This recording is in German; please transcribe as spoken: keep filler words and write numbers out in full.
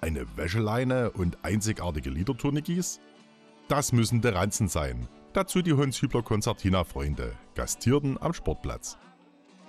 eine Wäscheleine und einzigartige Liederturnigis? Das müssen die Ranzen sein. Dazu die Honshübler Konzertina-Freunde, gastierten am Sportplatz.